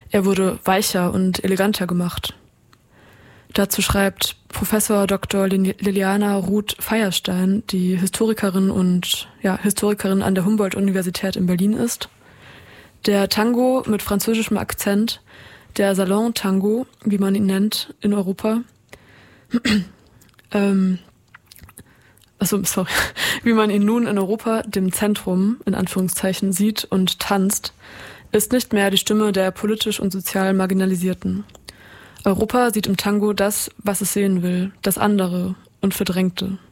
Er wurde weicher und eleganter gemacht. Dazu schreibt Professor Dr. Liliana Ruth-Feierstein, die Historikerin an der Humboldt-Universität in Berlin ist. Der Tango mit französischem Akzent, der Salon-Tango, wie man ihn nennt in Europa, wie man ihn nun in Europa, dem Zentrum, in Anführungszeichen, sieht und tanzt, ist nicht mehr die Stimme der politisch und sozial Marginalisierten. Europa sieht im Tango das, was es sehen will, das andere und Verdrängte.